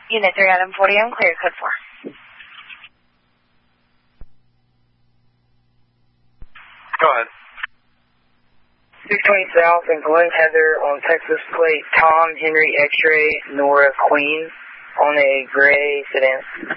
Unit 3, Adam 40, unclear, code 4. Go ahead. 620 South and Glen Heather on Texas Plate, Tom, Henry, X-Ray, Nora, Queen on a gray sedan.